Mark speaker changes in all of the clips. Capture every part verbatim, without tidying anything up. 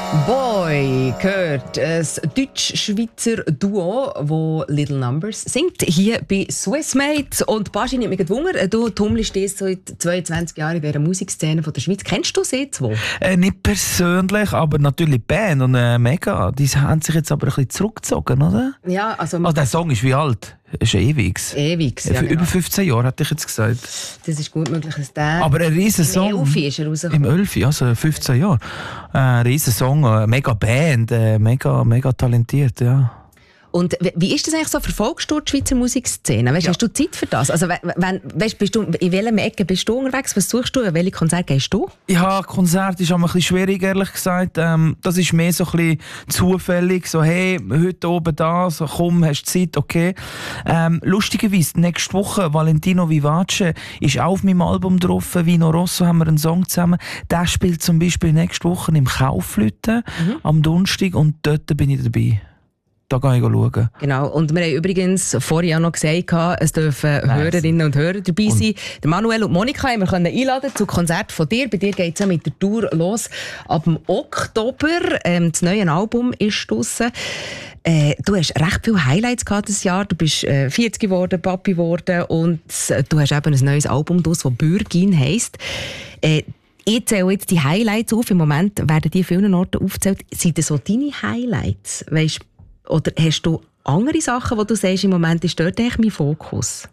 Speaker 1: Boy gehört ein deutsch-schweizer Duo, das Little Numbers singt, hier bei Swissmate. Und Baschi, nimmt mich Wunder, du tummelst dich seit zweiundzwanzig Jahren in dieser Musikszene von der Schweiz. Kennst du sie zwei?
Speaker 2: Äh, nicht persönlich, aber natürlich die Band und äh, mega. Die haben sich jetzt aber ein bisschen zurückgezogen, oder?
Speaker 1: Ja, also...
Speaker 2: Also der Song ist wie alt? Ist ewig.
Speaker 1: Ewig, ja,
Speaker 2: Für
Speaker 1: genau.
Speaker 2: über fünfzehn Jahre, hätte ich jetzt gesagt.
Speaker 1: Das ist gut möglich, dass der...
Speaker 2: Aber ein riesen Song.
Speaker 1: Im Elfi ist er rausgekommen.
Speaker 2: Im Elfi, also fünfzehn Jahre. Äh, ein riesen Song, eine mega Band, äh, mega, mega talentiert, ja.
Speaker 1: Und wie ist das eigentlich so? Verfolgst du die Schweizer Musikszene? Weißt, ja. Hast du Zeit für das? Also, wenn, weißt, bist du, in welchem Ecke bist du unterwegs? Was suchst du? Welche Konzerte gehst du?
Speaker 2: Ja, Konzert ist auch ein bisschen schwierig, ehrlich gesagt. Ähm, das ist mehr so ein bisschen zufällig. So, hey, heute oben da, so, komm, hast du Zeit, okay. Ähm, lustigerweise, nächste Woche, Valentino Vivace ist auch auf meinem Album drauf. Vino Rosso haben wir einen Song zusammen. Der spielt zum Beispiel nächste Woche im Kaufleuten mhm. am Donnerstag und dort bin ich dabei. Da gehe ich schauen.
Speaker 1: Genau. Und wir haben übrigens vorhin auch noch gesagt, es dürfen nice. Hörerinnen und Hörer dabei sein. Und der Manuel und Monika haben wir einladen zu Konzert von dir. Bei dir geht es ja mit der Tour los. Ab dem Oktober. Ähm, das neue Album ist draussen. Äh, du hast recht viele Highlights gehabt dieses Jahr. Du bist äh, vierzig geworden, Papi geworden und äh, du hast eben ein neues Album draus, das Bürgin heisst. Äh, Ich zähle jetzt die Highlights auf. Im Moment werden die an vielen Orten aufgezählt. Sind das so deine Highlights? Weißt, oder hast du andere Sachen, wo du sagst, im Moment ist dort eigentlich mein Fokus?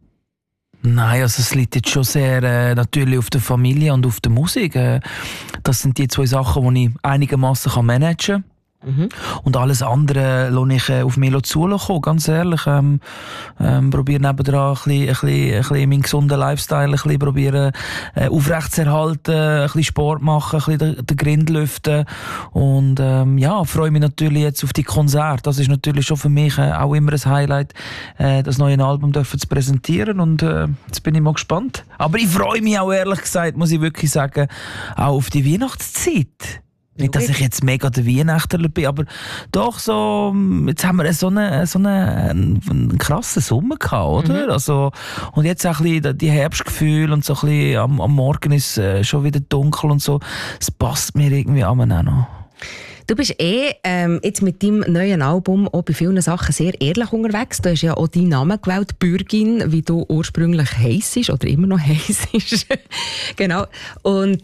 Speaker 2: Nein, also es liegt jetzt schon sehr äh, natürlich auf der Familie und auf der Musik. Äh, das sind die zwei Sachen, die ich einigermaßen managen kann. Mhm. Und alles andere lasse ich äh, auf mich zukommen, ganz ehrlich. Ähm, ähm, probiere nebendran ein bisschen, ein bisschen, ein bisschen meinen gesunden Lifestyle ein bisschen probieren, äh, aufrechtzuerhalten, ein bisschen Sport machen, ein bisschen den, den Grind lüften. Und ähm, ja, freue mich natürlich jetzt auf die Konzerte. Das ist natürlich schon für mich äh, auch immer ein Highlight, äh, das neue Album dürfen zu präsentieren. Und äh, jetzt bin ich mal gespannt. Aber ich freue mich auch, ehrlich gesagt, muss ich wirklich sagen, auch auf die Weihnachtszeit. Nicht, dass ich jetzt mega der Weihnachtler bin, aber doch so, jetzt haben wir so einen, so einen, einen, einen krassen Sommer gehabt, oder? Mhm. Also, und jetzt auch ein bisschen die Herbstgefühle und so ein bisschen am, am Morgen ist es schon wieder dunkel und so. Es passt mir irgendwie auch noch.
Speaker 1: Du bist eh ähm, jetzt mit deinem neuen Album auch bei vielen Sachen sehr ehrlich unterwegs. Du hast ja auch deinen Namen gewählt, Bürgin, wie du ursprünglich heissest oder immer noch heissest. Genau. Und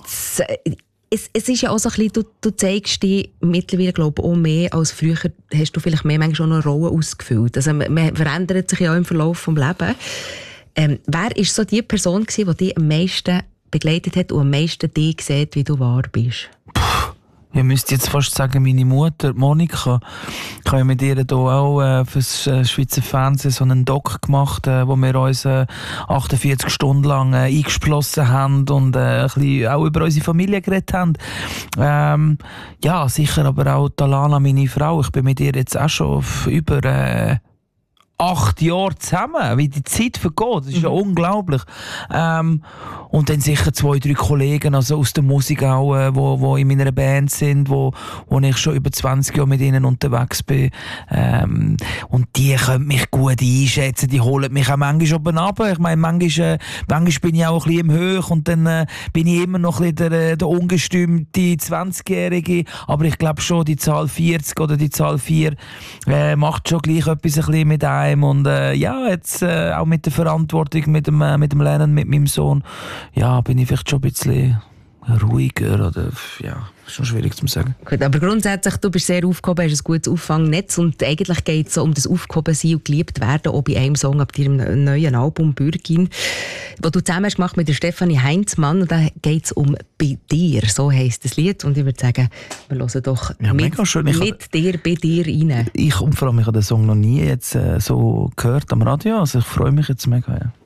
Speaker 1: Es, es ist ja auch so ein bisschen, du, du zeigst dich mittlerweile, glaube ich, auch mehr als früher, hast du vielleicht mehr manchmal schon eine Rolle ausgefüllt. Also man verändert sich ja auch im Verlauf des Lebens. Ähm, wer war so die Person gewesen, die dich am meisten begleitet hat und am meisten dich sieht, wie du wahr bist?
Speaker 2: Ich müsste jetzt fast sagen, meine Mutter, Monika. Ich habe mit ihr hier auch äh, für das äh, Schweizer Fernsehen so einen Doc gemacht, äh, wo wir uns äh, achtundvierzig Stunden lang äh, eingeschlossen haben und äh, ein bisschen auch über unsere Familie geredet haben. Ähm, ja, sicher aber auch Talana, meine Frau. Ich bin mit ihr jetzt auch schon über äh, acht Jahre zusammen, wie die Zeit vergeht. Das ist mhm. ja unglaublich. Ähm, und dann sicher zwei, drei Kollegen also aus der Musik auch, äh, wo, wo in meiner Band sind, wo, wo ich schon über zwanzig Jahre mit ihnen unterwegs bin. Ähm, und die können mich gut einschätzen, die holen mich auch manchmal oben runter. Ich meine, manchmal, äh, manchmal bin ich auch ein bisschen im Höch und dann äh, bin ich immer noch ein bisschen der, der ungestümte zwanzigjährige. Aber ich glaube schon, die Zahl vierzig oder die Zahl vier äh, macht schon gleich etwas ein bisschen mit einem. Und äh, ja, jetzt äh, auch mit der Verantwortung, mit dem, äh, mit dem Lernen, mit meinem Sohn, ja, bin ich vielleicht schon ein bisschen ruhiger oder ja, schon schwierig zu sagen.
Speaker 1: Gut, aber grundsätzlich, du bist sehr aufgehoben, hast ein gutes Auffangnetz und eigentlich geht es so um das Aufgehobensein und geliebt werden, auch bei einem Song ab deinem neuen Album «Bürgin», das du zusammen hast gemacht mit der Stefanie Heinzmann, und da geht es um «Bei dir», so heisst das Lied, und ich würde sagen, wir hören doch
Speaker 2: ja,
Speaker 1: mit, mit dir, bei dir rein.
Speaker 2: Ich, und vor allem, ich habe den Song noch nie jetzt äh, so gehört am Radio, also ich freue mich jetzt mega. Ja.